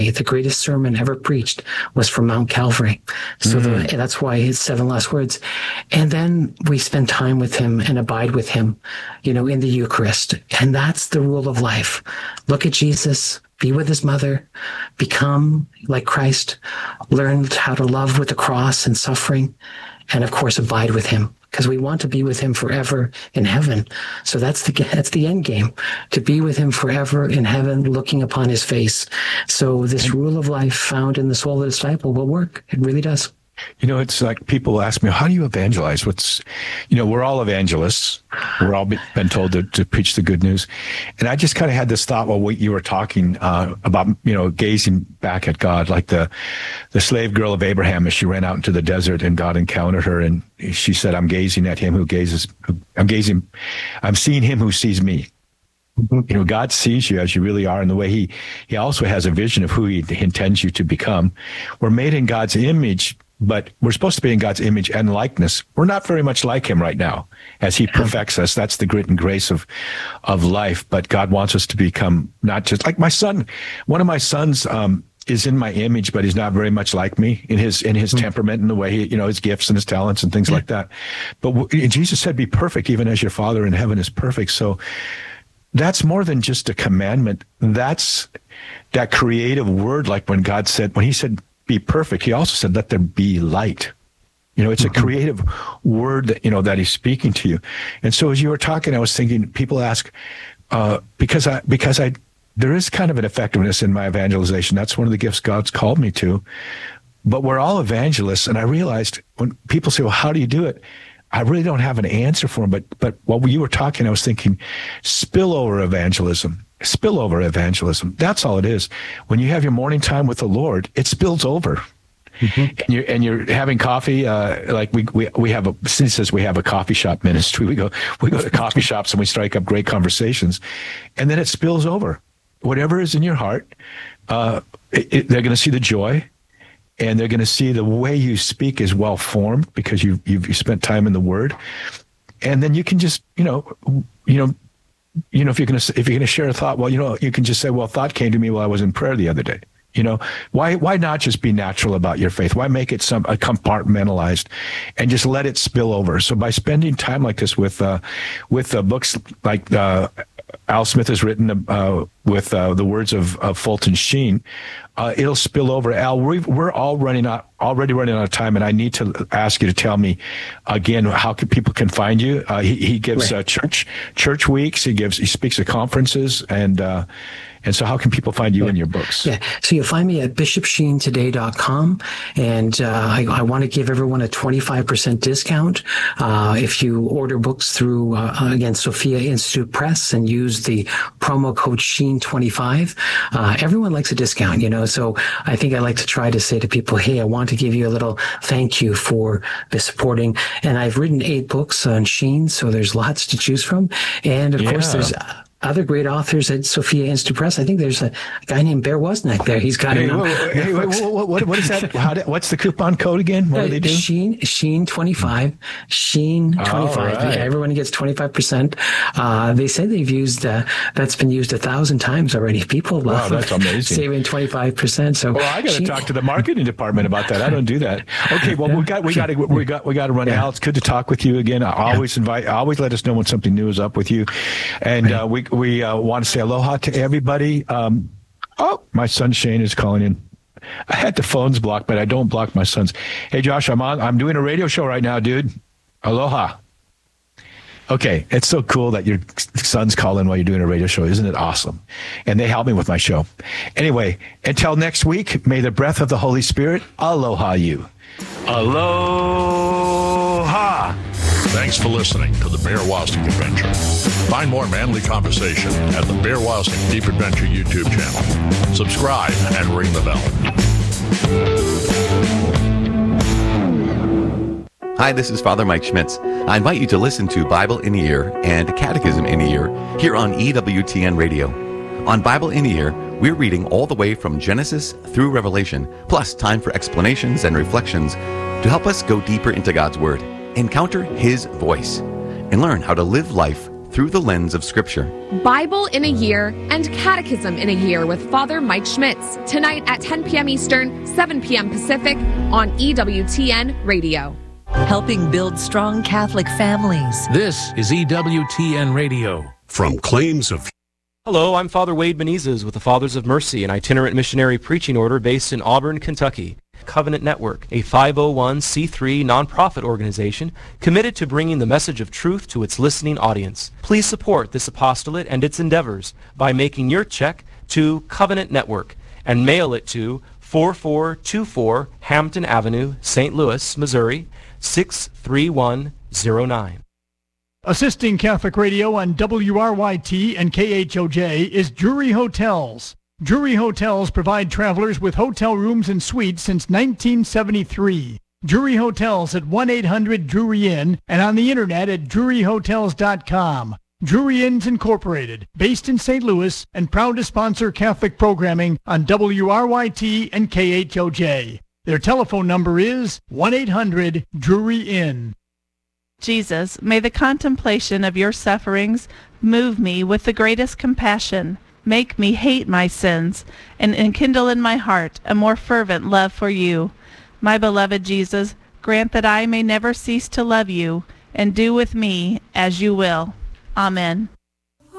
The greatest sermon ever preached was from Mount Calvary. So that's why his 7 last words. And then we spend time with him and abide with him, in the Eucharist. And that's the rule of life. Look at Jesus, be with his mother, become like Christ, learn how to love with the cross and suffering, and of course, abide with him. Because we want to be with him forever in heaven. So that's the end game, to be with him forever in heaven, looking upon his face. So this rule of life found in the soul of the disciple will work. It really does. It's like people ask me, how do you evangelize? We're all evangelists. We're all been told to preach the good news. And I just kind of had this thought while you were talking about, gazing back at God, like the slave girl of Abraham as she ran out into the desert and God encountered her. And she said, I'm gazing at him I'm seeing him who sees me. God sees you as you really are, and the way he also has a vision of who he intends you to become. We're made in God's image, but we're supposed to be in God's image and likeness. We're not very much like him right now as he perfects us. That's the grit and grace of life. But God wants us to become not just like my son. One of my sons is in my image, but he's not very much like me in his temperament and the way he, his gifts and his talents and things like that. But Jesus said, be perfect, even as your Father in heaven is perfect. So that's more than just a commandment. That's that creative word. Like when he said, be perfect, he also said, let there be light. It's a creative word that he's speaking to you. And so as you were talking, I was thinking, people ask, because there is kind of an effectiveness in my evangelization. That's one of the gifts God's called me to. But we're all evangelists. And I realized when people say, well, how do you do it? I really don't have an answer for them, but while you were talking, I was thinking spillover evangelism. That's all it is. When you have your morning time with the Lord, it spills over. And you're having coffee. Like we have we have a coffee shop ministry. We go to coffee shops and we strike up great conversations, and then it spills over. Whatever is in your heart, they're going to see the joy. And they're going to see the way you speak is well formed because you've spent time in the Word, and then you can just if you're going to share a thought, well, you can just say, well, thought came to me while I was in prayer the other day. Why not just be natural about your faith? Why make it compartmentalized and just let it spill over? So by spending time like this with books like Al Smith has written with the words of Fulton Sheen, it'll spill over. Al, we're already running out of time, and I need to ask you to tell me again how people can find you. He gives church weeks. He speaks at conferences, and so how can people find you and your books? Yeah, so you'll find me at bishopsheentoday.com, and I want to give everyone a 25% discount if you order books through, again, Sophia Institute Press and use the promo code SHEEN25. Everyone likes a discount, so I think I like to try to say to people, hey, I want to give you a little thank you for the supporting. And I've written 8 books on Sheen, so there's lots to choose from. And of course, there's other great authors at Sophia Institute Press. I think there's a guy named Bear Wozniak there. He's got what is that? What's the coupon code again? What do they do? Sheen25. Sheen25. Right. Yeah, everyone gets 25%. They say they've used that's been used 1,000 times already. People love that's amazing. Saving 25%. So I got to talk to the marketing department about that. I don't do that. Okay, well we got to run out. It's good to talk with you again. I always let us know when something new is up with you, and we want to say aloha to everybody. My son Shane is calling in. I had the phones blocked, but I don't block my sons. Hey, Josh, I'm doing a radio show right now, dude. Aloha. Okay, it's so cool that your sons call in while you're doing a radio show. Isn't it awesome? And they help me with my show. Anyway, until next week, may the breath of the Holy Spirit aloha you. Aloha. Thanks for listening to the Bear Wozniak Adventure. Find more manly conversation at the Bear Wozniak Deep Adventure YouTube channel. Subscribe and ring the bell. Hi, this is Father Mike Schmitz. I invite you to listen to Bible in a Year and Catechism in a Year here on EWTN Radio. On Bible in a Year, we're reading all the way from Genesis through Revelation, plus time for explanations and reflections to help us go deeper into God's Word, encounter His voice, and learn how to live life through the lens of Scripture. Bible in a Year and Catechism in a Year with Father Mike Schmitz, tonight at 10 p.m. Eastern, 7 p.m. Pacific on EWTN Radio. Helping build strong Catholic families. This is EWTN Radio. From claims of... Hello, I'm Father Wade Menezes with the Fathers of Mercy, an itinerant missionary preaching order based in Auburn, Kentucky. Covenant Network, a 501c3 nonprofit organization committed to bringing the message of truth to its listening audience. Please support this apostolate and its endeavors by making your check to Covenant Network and mail it to 4424 Hampton Avenue, St. Louis, Missouri, 63109. Assisting Catholic Radio on WRYT and KHOJ is Drury Hotels. Drury Hotels provide travelers with hotel rooms and suites since 1973. Drury Hotels at 1-800-DRURY INN and on the internet at druryhotels.com. Drury Inns Incorporated, based in St. Louis and proud to sponsor Catholic programming on WRYT and KHOJ. Their telephone number is 1-800-DRURY INN. Jesus, may the contemplation of your sufferings move me with the greatest compassion. Make me hate my sins and enkindle in my heart a more fervent love for you. My beloved Jesus, grant that I may never cease to love you and do with me as you will. Amen.